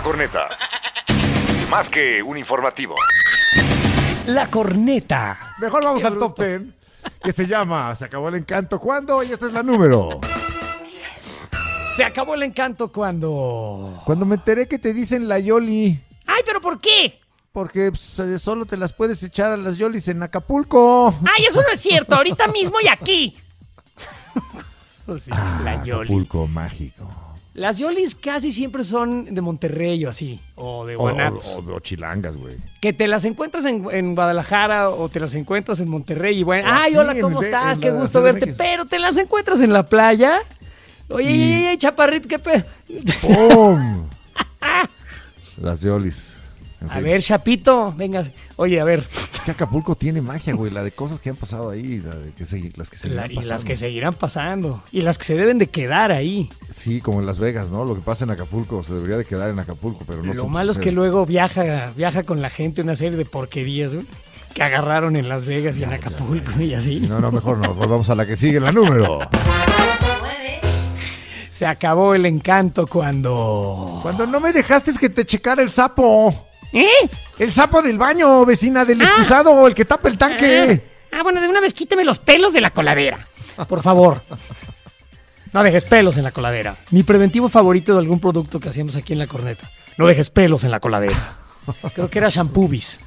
corneta. Más que un informativo. La corneta. Mejor vamos al top 10, que se llama Se acabó el encanto. ¿Cuándo? Y esta es la número. Se acabó el encanto cuando... Cuando me enteré que te dicen la Yoli. ¡Ay, pero por qué! Porque solo te las puedes echar a las Yolis en Acapulco. ¡Ay, eso no es cierto! Ahorita mismo y aquí. Pues sí, la Yoli. Acapulco mágico. Las Yolis casi siempre son de Monterrey o así, o de Guanatos. O chilangas, güey. Que te las encuentras en Guadalajara o te las encuentras en Monterrey y bueno, ¡ay, hola, ¿cómo estás? Qué gusto verte. Pero te las encuentras en la playa. Oye, chaparrito, qué pedo. ¡Pum! Las Yolis. En A fin. ver, Chapito, venga. Oye, a ver. Es que Acapulco tiene magia, güey. La de cosas que han pasado ahí, las que seguirán Y pasando. las que seguirán pasando. Y las que se deben de quedar ahí. Sí, como en Las Vegas, ¿no? Lo que pasa en Acapulco se debería de quedar en Acapulco, pero no. Lo malo es que luego viaja con la gente una serie de porquerías, güey, que agarraron en Las Vegas y en Acapulco y así. Si no, mejor no. Volvamos a la que sigue, la número. Se acabó el encanto cuando... Cuando no me dejaste que te checara el sapo. ¿Eh? El sapo del baño, vecina del excusado, el que tapa el tanque. Bueno, de una vez quíteme los pelos de la coladera. Por favor. No dejes pelos en la coladera. Mi preventivo favorito de algún producto que hacíamos aquí en la corneta. No dejes pelos en la coladera. Creo que era Shampoobis.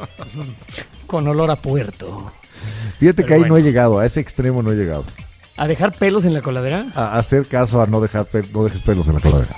Con olor a puerto. Fíjate que Pero ahí bueno. no he llegado, a ese extremo no he llegado. ¿A dejar pelos en la coladera? A hacer caso a no dejes pelos en la coladera.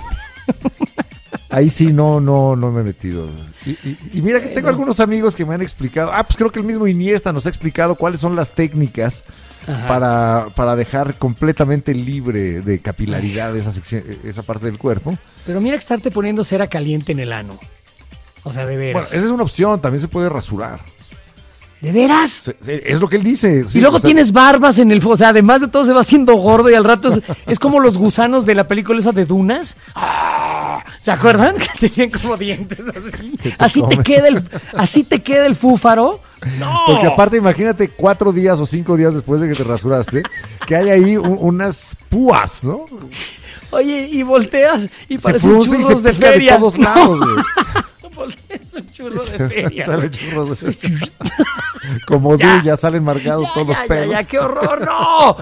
Ahí sí no me he metido. Y mira que tengo algunos amigos que me han explicado. Pues creo que el mismo Iniesta nos ha explicado cuáles son las técnicas para dejar completamente libre de capilaridad esa parte del cuerpo. Pero mira que estarte poniendo cera caliente en el ano. O sea, de Bueno, veras. esa es una opción, también se puede rasurar. ¿De veras? Es lo que él dice. Sí, Y luego o sea, tienes barbas en el... O sea, además de todo se va haciendo gordo y al rato es como los gusanos de la película esa de Dunas. ¿Se acuerdan? Que tenían como dientes así. Así te queda el fúfaro. ¡No! Porque aparte, imagínate 4 días o 5 días después de que te rasuraste, que hay ahí unas púas, ¿no? Oye, y volteas y Se parecen frunce y churros se de pica feria. de todos lados, güey. Volteas un churro de feria. Sale churros de feria. Como Ya. ya salen marcados todos los pelos. Ya, qué horror, no.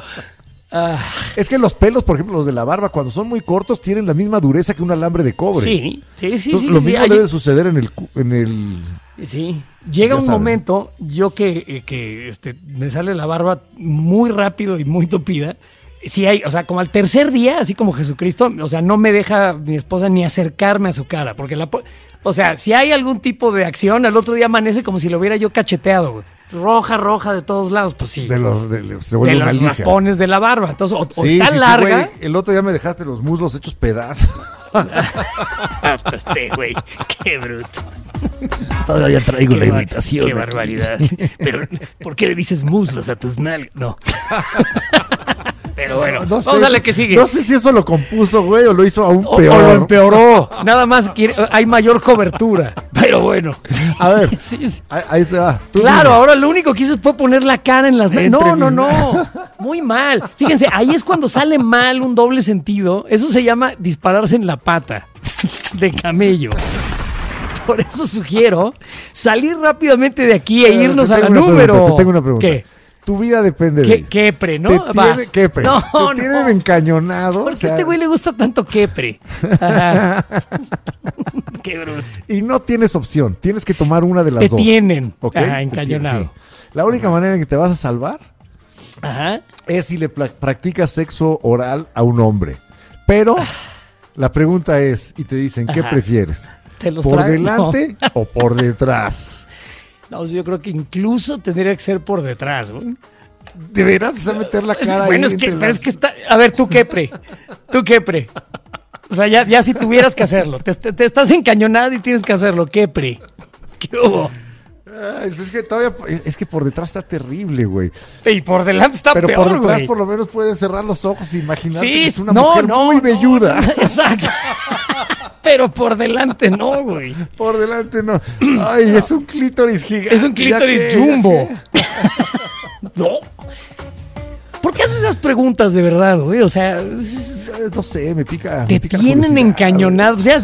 Es que los pelos, por ejemplo, los de la barba, cuando son muy cortos, tienen la misma dureza que un alambre de cobre. Sí. Entonces, lo mismo debe suceder en el... Sí, llega Ya un saben. momento, yo que me sale la barba muy rápido y muy tupida. Sí hay, o sea, como al tercer día, así como Jesucristo, o sea, no me deja mi esposa ni acercarme a su cara, porque o sea, si hay algún tipo de acción, al otro día amanece como si lo hubiera yo cacheteado, güey. Roja de todos lados, pues sí. Se vuelve una los lija. raspones de la barba. Entonces, o Sí, está sí, larga. güey. El otro día me dejaste los muslos hechos pedazos. Güey, qué bruto. Todavía traigo la Qué irritación. aquí. barbaridad. Pero, ¿por qué le dices muslos a tus nalgas? No. Pero bueno, No sé vamos a la que sigue. No sé si eso lo compuso, güey, o lo hizo aún O peor. lo empeoró. Nada más hay mayor cobertura. Pero bueno. A ver, Sí, sí. ahí te va. Tú Claro, dime. ahora lo único que hizo fue poner la cara en las... Entre No. mis Muy mal. Fíjense, ahí es cuando sale mal un doble sentido. Eso se llama dispararse en la pata de camello. Por eso sugiero salir rápidamente de aquí e irnos Te a la tengo una número... pregunta, te tengo una pregunta. ¿Qué? Tu vida depende de... Quepre, ¿no? Te Vas. Quepre. No, Te tienen no. encañonado. ¿Por o qué sea, a este güey le gusta tanto Quepre? Ajá. Qué bruto. Y no tienes opción. Tienes que tomar una de las Te dos. tienen. ¿Ok? Ajá, encañonado. Sí. La única manera en que te vas a salvar Ajá. es si le practicas sexo oral a un hombre. Pero la pregunta es, y te dicen, ¿qué Ajá. prefieres? ¿Te los ¿Por traen? delante o por detrás? No, yo creo que incluso tendría que ser por detrás, güey. ¿De veras? ¿Se meter la cara Bueno, ahí es que, entre pero las- es que está... A ver, tú Quepre. O sea, ya si tuvieras que hacerlo. Te estás encañonado y tienes que hacerlo. Quepre. ¿Qué hubo? Ay, es que todavía... Es que por detrás está terrible, güey. Y por delante está Pero peor, por detrás güey. por lo menos puedes cerrar los ojos e imaginarte Sí, que es una no, mujer no, muy no, velluda. no, exacto. Pero por delante no, güey. Por delante no. Ay, es un clítoris gigante. Es un clítoris ¿Ya qué? jumbo. No. ¿Por qué haces esas preguntas de verdad, güey? O sea, No sé, me pica. te me pica la tienen curiosidad, encañonado. O sea,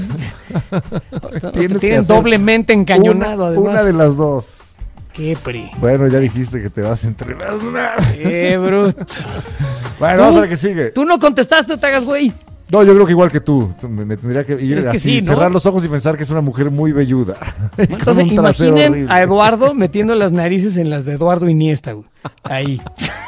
Tienes que Tienen hacer doblemente encañonado, además. Una de las dos. Qué pri. Bueno, ya dijiste que te vas entre las una. Qué bruto. Bueno, vamos a ver qué sigue. Tú no contestaste, no te hagas güey. No, yo creo que igual que tú. Me tendría que ir Es que así, sí, ¿no? cerrar los ojos y pensar que es una mujer muy velluda. Y con Entonces, un trasero imaginen horrible. a Eduardo metiendo las narices en las de Eduardo Iniesta, güey. Ahí.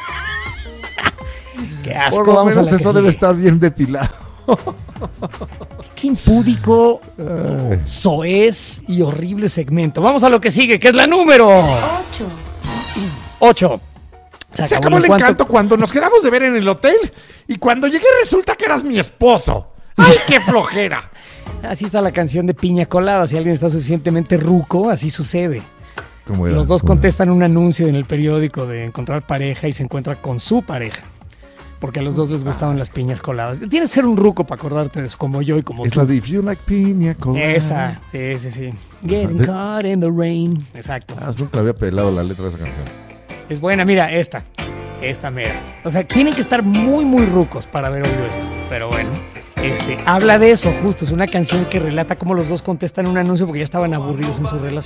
Qué asco, Por lo vamos a menos la que eso debe sigue. estar bien depilado. Qué impúdico, soez y horrible segmento. Vamos a lo que sigue, que es la número 8. Se acabó el encanto cuando nos quedamos de ver en el hotel y cuando llegué resulta que eras mi esposo. ¡Ay, qué flojera! Así está la canción de Piña Colada. Si alguien está suficientemente ruco, así sucede. ¿Cómo era? Los dos ¿Cómo era? contestan un anuncio en el periódico de encontrar pareja y se encuentra con su pareja. Porque a los dos les gustaban las piñas coladas. Tienes que ser un ruco para acordarte de eso, como yo y como Es tú. la de If You Like Piña Colada. Esa, sí. Getting de- caught in the rain. Exacto. Nunca había pelado la letra de esa canción. Es buena, mira, esta mera. O sea, tienen que estar muy, muy rucos para haber oído esto. Pero bueno, habla de eso, justo. Es una canción que relata cómo los dos contestan un anuncio porque ya estaban aburridos en su relación.